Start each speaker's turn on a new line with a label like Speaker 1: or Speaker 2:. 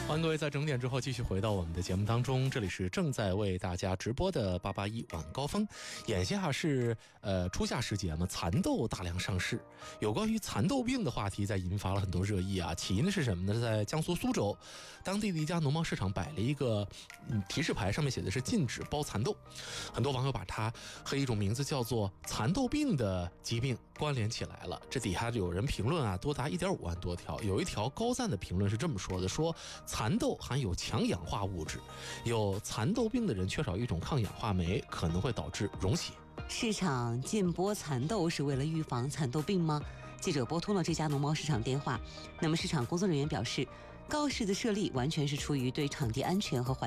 Speaker 1: 欢迎各位在整点之后继续回到我们的节目当中，这里是正在为大家直播的881晚高峰。眼下是初夏时节嘛，蚕豆大量上市，有关于蚕豆病的话题在引发了很多热议啊。起因的是什么呢？在江苏苏州当地的一家农贸市场摆了一个提示牌，上面写的是禁止包蚕豆，很多网友把它和一种名字叫做蚕豆病的疾病关联起来了。这底下有人评论啊，多达1.5万多条。有一条高赞的评论是这么说的，说蚕豆含有强氧化物质，有蚕豆病的人缺少一种抗氧化酶，可能会导致溶血。
Speaker 2: 市场禁播蚕豆是为了预防蚕豆病吗？记者拨通了这家农贸市场电话，那么市场工作人员表示，告示的设立完全是出于对场地安全和环